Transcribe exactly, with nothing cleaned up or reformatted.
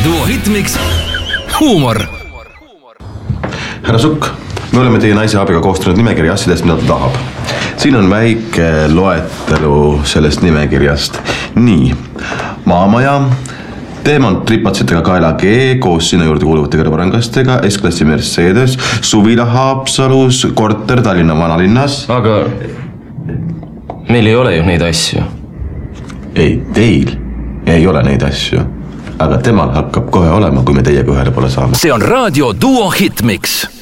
Duo Hitmix huumor. Härra Sukk, me oleme teie naise abiga koostanud nimekiri asjadest, mida ta tahab. Siin on väike loetelu sellest nimekirjast. Nii, maamaja, teemant tripatsetega kaela G koos sinna juurde kuuluvate kõrvarangastega, S-klassi Mercedes, suvila Haapsalus, korter Tallinna vanalinnas. Aga meil ei ole ju neid asju. Ei, teil ei ole neid asju, aga temal hakkab kohe olema, kui me teiega ühele pole saame. See on raadio Duo Hitmix.